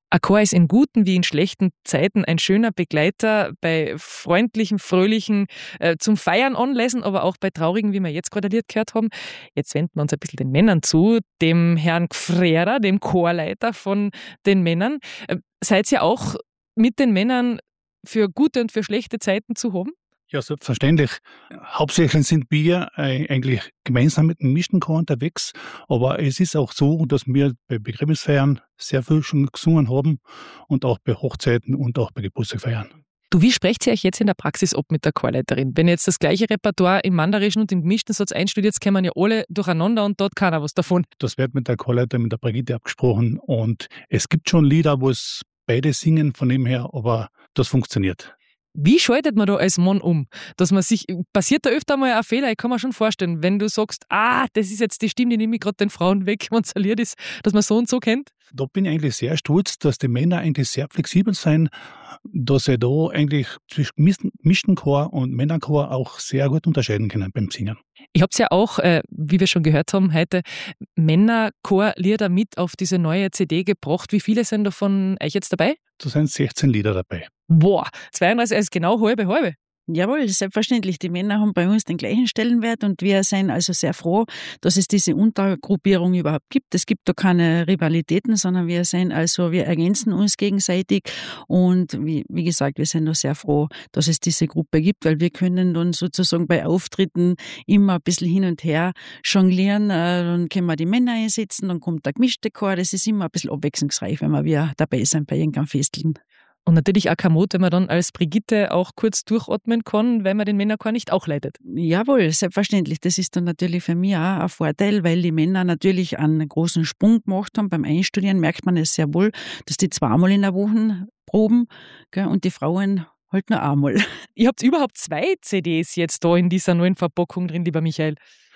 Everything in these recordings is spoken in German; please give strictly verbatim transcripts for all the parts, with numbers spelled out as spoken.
Ein Chor ist in guten wie in schlechten Zeiten ein schöner Begleiter bei freundlichen, fröhlichen, äh, zum Feiern anlässen, aber auch bei traurigen, wie wir jetzt gerade ein Lied gehört haben. Jetzt wenden wir uns ein bisschen den Männern zu, dem Herrn Gfrera, dem Chorleiter von den Männern. Äh, seid ihr auch mit den Männern für gute und für schlechte Zeiten zu haben? Ja, selbstverständlich. Hauptsächlich sind wir äh, eigentlich gemeinsam mit dem gemischten Chor unterwegs, aber es ist auch so, dass wir bei Begräbnisfeiern sehr viel schon gesungen haben und auch bei Hochzeiten und auch bei Geburtstagsfeiern. Du, wie sprecht ihr euch jetzt in der Praxis ab mit der Chorleiterin? Wenn ihr jetzt das gleiche Repertoire im Mandarischen und im gemischten Satz einstudiert, jetzt kommen ja alle durcheinander und dort keiner was davon. Das wird mit der Chorleiterin, mit der Brigitte abgesprochen und es gibt schon Lieder, wo es beide singen von dem her, aber das funktioniert. Wie schaltet man da als Mann um? Dass man sich, passiert da öfter mal ein Fehler? Ich kann mir schon vorstellen, wenn du sagst, ah, das ist jetzt die Stimme, die nehme ich gerade den Frauen weg, wenn es ein Lied ist, dass man so und so kennt. Da bin ich eigentlich sehr stolz, dass die Männer eigentlich sehr flexibel sind, dass sie da eigentlich zwischen gemischten Chor und Männerchor auch sehr gut unterscheiden können beim Singen. Ich habe es ja auch, äh, wie wir schon gehört haben, heute Männerchorlieder mit auf diese neue C D gebracht. Wie viele sind da von euch jetzt dabei? Da sind sechzehn Lieder dabei. Boah, zweiunddreißig ist genau halbe halbe. Jawohl, selbstverständlich. Die Männer haben bei uns den gleichen Stellenwert und wir sind also sehr froh, dass es diese Untergruppierung überhaupt gibt. Es gibt da keine Rivalitäten, sondern wir sind also, wir ergänzen uns gegenseitig und wie, wie gesagt, wir sind da sehr froh, dass es diese Gruppe gibt, weil wir können dann sozusagen bei Auftritten immer ein bisschen hin und her jonglieren. Dann können wir die Männer einsetzen, dann kommt der gemischte Chor. Das ist immer ein bisschen abwechslungsreich, wenn wir dabei sind bei irgendeinem Festeln. Und natürlich auch kein Mut, wenn man dann als Brigitte auch kurz durchatmen kann, weil man den Männerchor nicht auch leitet. Jawohl, selbstverständlich. Das ist dann natürlich für mich auch ein Vorteil, weil die Männer natürlich einen großen Sprung gemacht haben. Beim Einstudieren merkt man es sehr wohl, dass die zweimal in der Woche proben, gell, und die Frauen halt nur einmal. Ihr habt überhaupt zwei C Ds jetzt da in dieser neuen Verpackung drin, lieber Michael.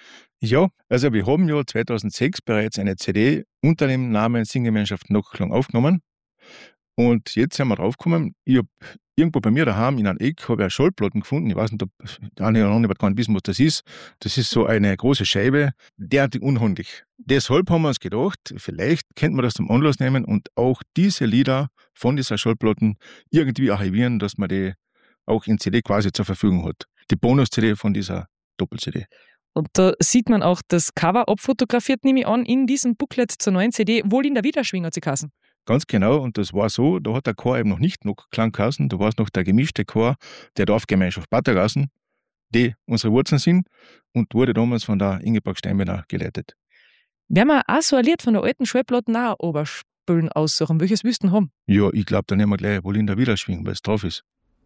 Ja, also wir haben ja zweitausendsechs bereits eine C D unter dem Namen Singgemeinschaft Nockerklang aufgenommen. Und jetzt sind wir draufgekommen, ich habe irgendwo bei mir daheim in einem Eck habe ich eine Schallplatte gefunden. Ich weiß nicht, ob der eine oder andere gar nicht wissen, was das ist. Das ist so eine große Scheibe, derartig unhandlich. Deshalb haben wir uns gedacht, vielleicht könnte man das zum Anlass nehmen und auch diese Lieder von dieser Schallplatten irgendwie archivieren, dass man die auch in C D quasi zur Verfügung hat. Die Bonus-C D von dieser Doppel-C D. Und da sieht man auch das Cover abfotografiert, nehme ich an, in diesem Booklet zur neuen C D, wohl in der Widerschwing hat sie geheißen. Ganz genau, und das war so, da hat der Chor eben noch nicht Nockerklang geheißen, da war es noch der gemischte Chor der Dorfgemeinschaft Battergassen, die unsere Wurzeln sind und wurde damals von der Ingeborg Steinbeiner geleitet. Werden wir auch so ein Lied von der alten Schallplatte auch Oberspülen aussuchen? Welches willst du haben? Ja, ich glaube, da nehmen wir gleich wohl in der Widerschwing, weil es drauf ist.